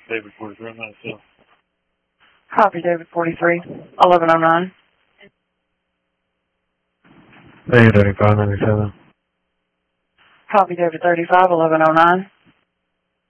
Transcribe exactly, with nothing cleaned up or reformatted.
David forty-three, myself. Copy, David forty-three, eleven oh nine. David thirty-five, ninety-seven. Copy, David thirty-five, eleven oh nine.